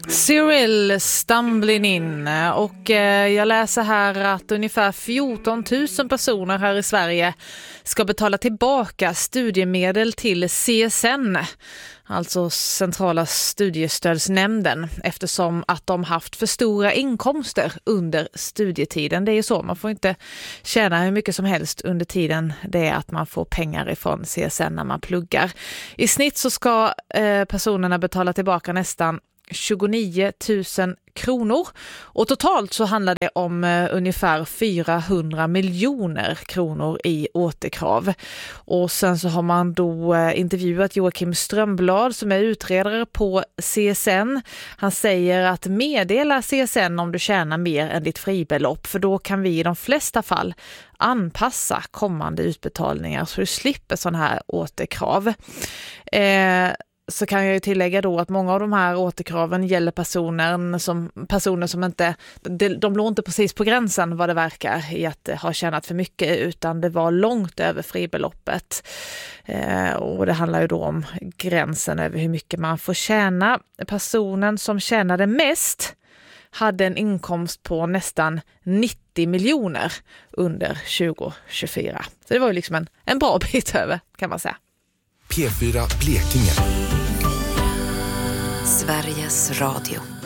Cyril Stumbling In, och jag läser här att ungefär 14 000 personer här i Sverige ska betala tillbaka studiemedel till CSN, alltså Centrala studiestödsnämnden, eftersom att de haft för stora inkomster under studietiden. Det är ju så, man får inte tjäna hur mycket som helst under tiden det är att man får pengar ifrån CSN när man pluggar. I snitt så ska personerna betala tillbaka nästan 29 000 kronor, och totalt så handlar det om ungefär 400 miljoner kronor i återkrav. Och sen så har man då intervjuat Joakim Strömblad som är utredare på CSN. Han säger att meddela CSN om du tjänar mer än ditt fribelopp, för då kan vi i de flesta fall anpassa kommande utbetalningar så du slipper sådana här återkrav. Så kan jag ju tillägga då att många av de här återkraven gäller personer som inte, de låg inte precis på gränsen vad det verkar i att ha tjänat för mycket, utan det var långt över fribeloppet. Och det handlar ju då om gränsen över hur mycket man får tjäna. Personen som tjänade mest hade en inkomst på nästan 90 miljoner under 2024. Så det var ju liksom en bra bit över, kan man säga. P4 Blekinge. Sveriges Radio.